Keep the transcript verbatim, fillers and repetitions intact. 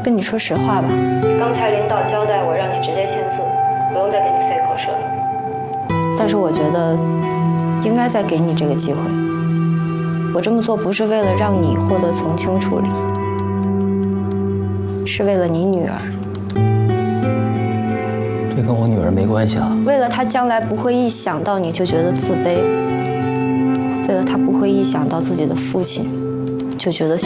跟你说实话吧，刚才领导交代我让你直接签字，不用再给你费口舌了。但是我觉得应该再给你这个机会。我这么做不是为了让你获得从轻处理，是为了你女儿。 这跟我女儿没关系啊。 为了她将来不会一想到你就觉得自卑，为了她不会一想到自己的父亲就觉得